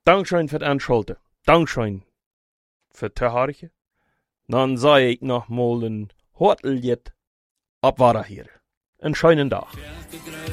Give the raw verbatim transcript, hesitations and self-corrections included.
Dankeschön für die Anschuldigung. Dankeschön für die Haarige. Dann sei ich noch mal ein Horteljet ab Wara hier. Einen schönen Tag.